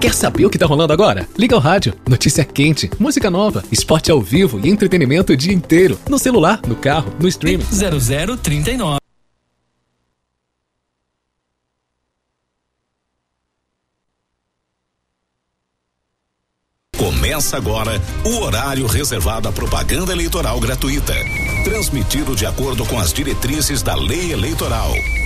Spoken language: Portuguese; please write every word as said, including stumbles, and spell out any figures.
Quer saber o que tá rolando agora? Liga o rádio, notícia quente, música nova, esporte ao vivo e entretenimento o dia inteiro. No celular, no carro, no streaming. zero zero trinta e nove. Começa agora o horário reservado à propaganda eleitoral gratuita. Transmitido de acordo com as diretrizes da Lei Eleitoral.